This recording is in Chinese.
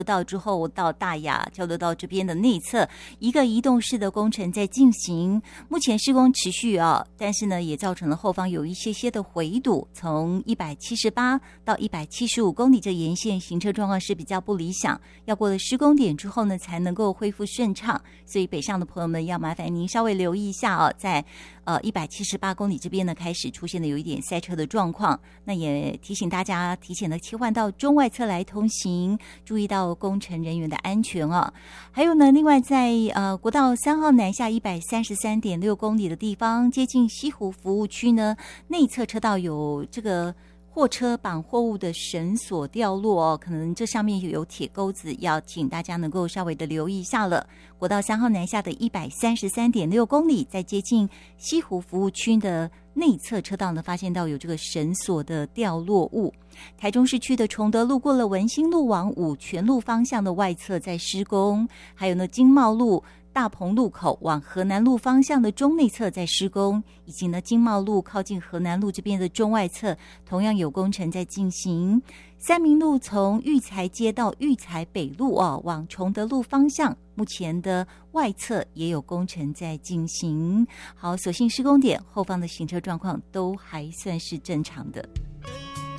道之后到大雅交流道这边的内侧一个移动式的工程在进行，目前施工持续但是呢也造成了后方有一些的回堵，从178到175公里这沿线行车状况是比较不理想，要过了施工点之后呢才能够恢复顺畅，所以北上的朋友们要麻烦您稍微留意一下在178公里这边呢开始出现了有一点塞车的状况，那也提醒大家提前的切换到中外侧来通行，注意到工程人员的安全还有呢，另外在国道3号南下133.6公里的地方，接近西湖服务区呢，内侧车道有这个货车绑货物的绳索掉落可能这上面有铁钩子，要请大家能够稍微的留意一下了。国道3号南下的133.6公里，在接近西湖服务区的内侧车道呢，发现到有这个绳索的掉落物。台中市区的崇德路过了文心路往五权路方向的外侧在施工，还有呢经贸路大鹏路口往河南路方向的中内侧在施工，以及呢经贸路靠近河南路这边的中外侧同样有工程在进行。三民路从育才街到育才北路往崇德路方向，目前的外侧也有工程在进行。好，所幸施工点后方的行车状况都还算是正常的。